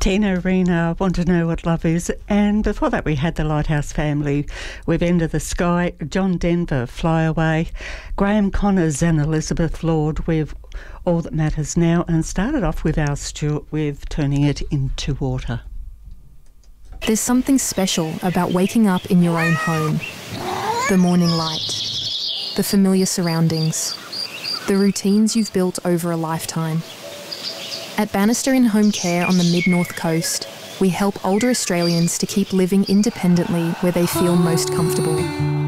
Tina Arena, Want to Know What Love Is. And before that we had the Lighthouse Family with End of the Sky, John Denver, Fly Away, Graham Connors and Elizabeth Lord with All That Matters Now, and started off with Al Stewart with Turning It Into Water. There's something special about waking up in your own home. The morning light, the familiar surroundings, the routines you've built over a lifetime. At Bannister In Home Care on the Mid-North Coast, we help older Australians to keep living independently where they feel most comfortable.